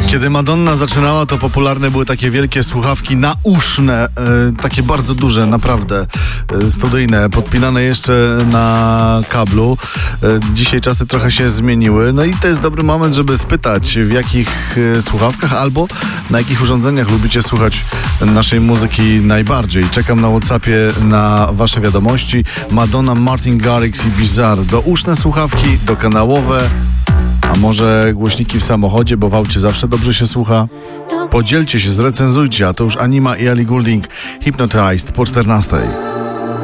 Kiedy Madonna zaczynała, to popularne były takie wielkie słuchawki nauszne, takie bardzo duże, naprawdę studyjne, podpinane jeszcze na kablu. Dzisiaj czasy trochę się zmieniły, no i to jest dobry moment, żeby spytać, w jakich słuchawkach albo na jakich urządzeniach lubicie słuchać naszej muzyki najbardziej. Czekam na WhatsAppie na wasze wiadomości. Madonna, Martin Garrix i Bizarre. Douszne słuchawki, dokanałowe, a może głośniki w samochodzie, bo w aucie zawsze dobrze się słucha? Podzielcie się, zrecenzujcie, a to już Anima i Ellie Goulding, Hypnotized po 14.